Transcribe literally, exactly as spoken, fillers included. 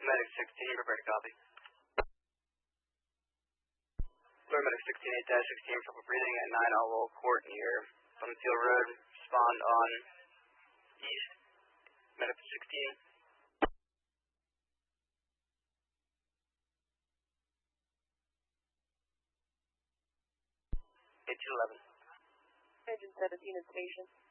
Medic sixteen, prepare to copy. Florida Medic sixteen, eight sixteen, trouble breathing at nine Allwell Court near Plumfield Road. Respond on east. Medic sixteen. eight two eleven. Engine seventeen at station.